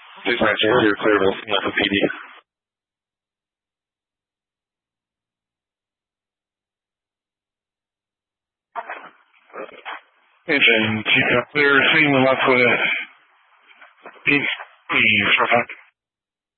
Please answer your clearable from Napa PD. Engine, keep up clear, seeing the left with P, for